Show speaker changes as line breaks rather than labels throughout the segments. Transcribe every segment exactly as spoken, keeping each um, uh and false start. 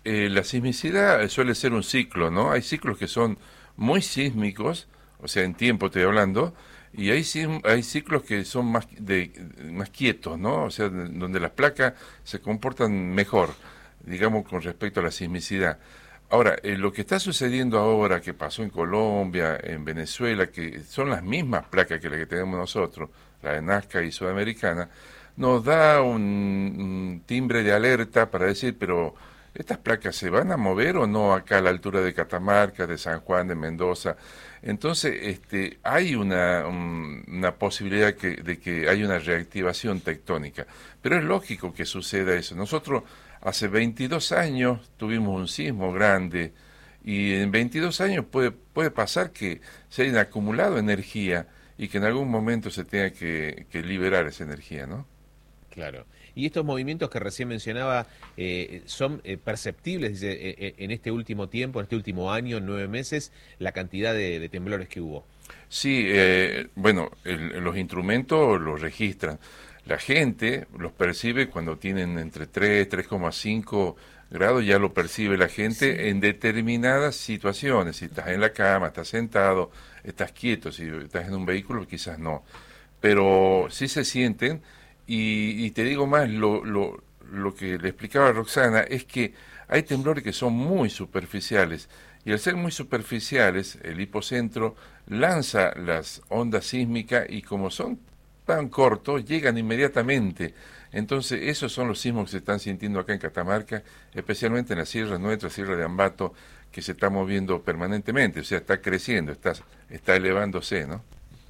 eh, la sismicidad suele ser un ciclo, ¿no? Hay ciclos que son muy sísmicos, o sea, en tiempo estoy hablando, y hay, sim- hay ciclos que son más, de, más quietos, ¿no? O sea, de- donde las placas se comportan mejor, digamos, con respecto a la sismicidad. Ahora, eh, lo que está sucediendo ahora, que pasó en Colombia, en Venezuela, que son las mismas placas que las que tenemos nosotros, la de Nazca y Sudamericana, nos da un, un timbre de alerta para decir, pero ¿estas placas se van a mover o no acá a la altura de Catamarca, de San Juan, de Mendoza? Entonces, este, hay una, un- una posibilidad que, de que haya una reactivación tectónica, pero es lógico que suceda eso. Nosotros hace veintidós años tuvimos un sismo grande y en veintidós años puede, puede pasar que se hayan acumulado energía y que en algún momento se tenga que, que liberar esa energía, ¿no?
Claro. Y estos movimientos que recién mencionaba eh, son eh, perceptibles, dice, eh, eh, en este último tiempo, en este último año, en nueve meses, la cantidad de, de temblores que hubo.
Sí, eh, bueno, el- los instrumentos los registran. La gente los percibe cuando tienen entre tres, tres coma cinco grados, ya lo percibe la gente
Sí.
en determinadas situaciones. Si estás en la cama, estás sentado, estás quieto, si estás en un vehículo, quizás no. Pero sí se sienten y, y te digo más, lo, lo, lo que le explicaba a Roxana es que hay temblores que son muy superficiales y al ser muy superficiales, el hipocentro lanza las ondas sísmicas y como son tan cortos, llegan inmediatamente. Entonces, esos son los sismos que se están sintiendo acá en Catamarca, especialmente en la sierra nuestra, Sierra de Ambato, que se está moviendo permanentemente, o sea, está creciendo, está, está elevándose, ¿no?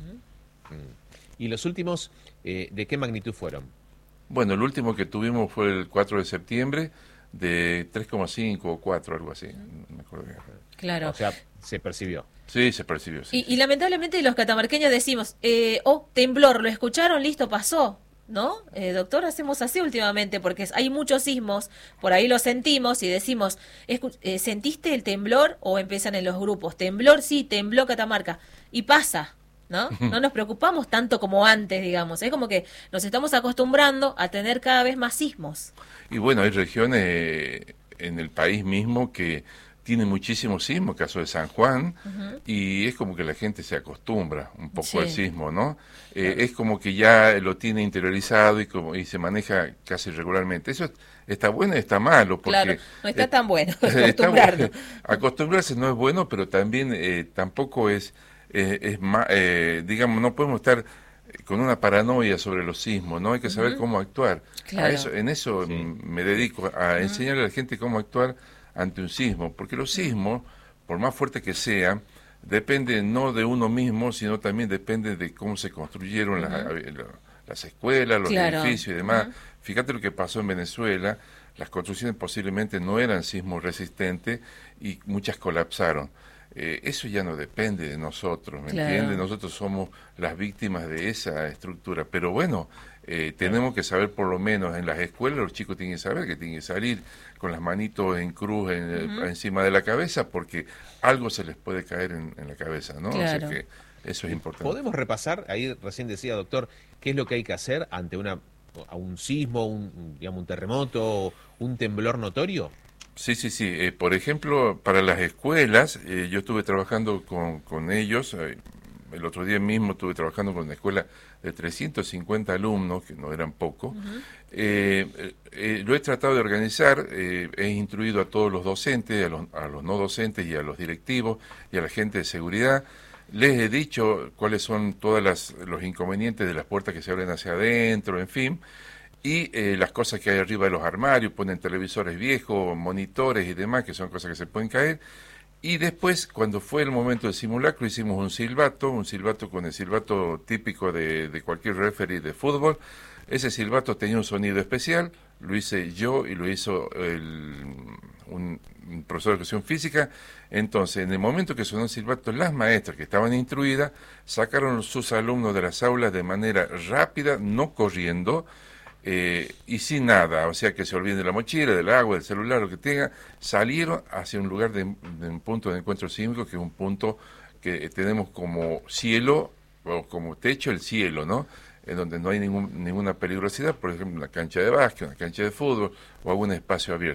Mm. ¿Y los últimos, eh, de qué magnitud fueron?
Bueno, el último que tuvimos fue el cuatro de septiembre, de tres coma cinco o cuatro, algo así. No me acuerdo bien.
Claro.
O sea, se percibió.
Sí, se percibió, sí,
Y,
sí,
y
sí.
lamentablemente los catamarqueños decimos, eh, oh, temblor, lo escucharon, listo, pasó, ¿no? Eh, doctor, hacemos así últimamente porque es- hay muchos sismos, por ahí lo sentimos y decimos, escu- eh, ¿sentiste el temblor? O empiezan en los grupos, temblor, sí, tembló Catamarca, y pasa, ¿no? No nos preocupamos tanto como antes, digamos, es como que nos estamos acostumbrando a tener cada vez más sismos.
Y bueno, hay regiones eh, en el país mismo que tienen muchísimos sismos, caso de San Juan,
Ujú.
y es como que la gente se acostumbra un poco al
Sí,
sismo, ¿no? Eh,
Claro.
es como que ya lo tiene interiorizado y, como, y se maneja casi regularmente. Eso está bueno y está malo,
claro,
porque
no está
eh,
tan bueno
está, bu-
acostumbrarnos.
acostumbrarse no es bueno, pero también eh, tampoco es, eh, es ma- eh, digamos, no podemos estar con una paranoia sobre los sismos, ¿no? Hay que saber
Ujú.
cómo actuar. A
Claro.
eso, en eso
Sí.
mm, me dedico, a
Ujú.
enseñarle a la gente cómo actuar ante un sismo, porque los sismos, por más fuertes que sean, depende no de uno mismo, sino también depende de cómo se construyeron las,
Ujú.
eh, la- las escuelas, los
Claro.
edificios y demás.
Ujú.
Fíjate lo que pasó en Venezuela, las construcciones posiblemente no eran sismos resistentes y muchas colapsaron. Eh, eso ya no depende de nosotros, ¿me entiendes?
Claro.
Nosotros somos las víctimas de esa estructura, pero bueno, eh,
Claro.
tenemos que saber por lo menos en las escuelas, los chicos tienen que saber que tienen que salir con las manitos en cruz en el-
Ujú.
encima de la cabeza porque algo se les puede caer en, en la cabeza, ¿no? O sea
Claro.
que eso es importante.
¿Podemos repasar, ahí recién decía doctor, qué es lo que hay que hacer ante una a un sismo, un, un, digamos, un terremoto, un temblor notorio?
Sí, sí, sí. Eh, por ejemplo, para las escuelas, eh, yo estuve trabajando con, con ellos. Eh, el otro día mismo estuve trabajando con una escuela de trescientos cincuenta alumnos, que no eran pocos.
Ujú.
Eh, eh, eh, lo he tratado de organizar, eh, he instruido a todos los docentes, a los, a los no docentes y a los directivos y a la gente de seguridad. Les he dicho cuáles son todos los inconvenientes de las puertas que se abren hacia adentro, en fin, y eh, las cosas que hay arriba de los armarios, ponen televisores viejos, monitores y demás, que son cosas que se pueden caer. Y después, cuando fue el momento del simulacro, hicimos un silbato, un silbato con el silbato típico de, de cualquier referee de fútbol. Ese silbato tenía un sonido especial, lo hice yo y lo hizo el, un, un profesor de educación física. Entonces, en el momento que sonó el silbato, las maestras que estaban instruidas sacaron sus alumnos de las aulas de manera rápida, no corriendo, eh, y sin nada, o sea que se olviden de la mochila, del agua, del celular, lo que tenga, salieron hacia un lugar de, de un punto de encuentro sísmico, que es un punto que tenemos como cielo, o como techo el cielo, ¿no? En donde no hay ningún, ninguna peligrosidad, por ejemplo, una cancha de básquet, una cancha de fútbol o algún espacio abierto.